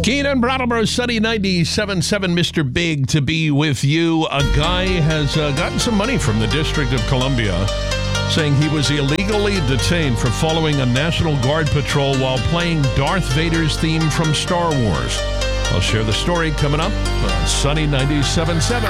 Keenan Brattleboro, Sunny 97.7, Mr. Big to be with you. A guy has gotten some money from the District of Columbia, saying he was illegally detained for following a National Guard patrol while playing Darth Vader's theme from Star Wars. I'll share the story coming up on Sunny 97.7.